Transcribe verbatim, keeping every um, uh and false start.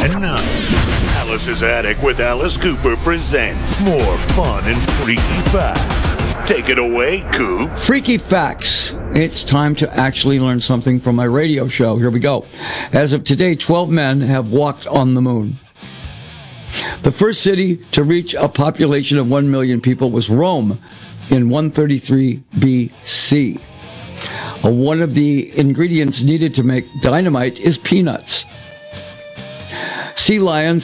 And now, Alice's Attic with Alice Cooper presents more fun and freaky facts. Take it away, Coop. Freaky facts. It's time to actually learn something from my radio show. Here we go. As of today, twelve men have walked on the moon. The first city to reach a population of one million people was Rome in one thirty-three B C. Uh, one of the ingredients needed to make dynamite is peanuts. Sea lions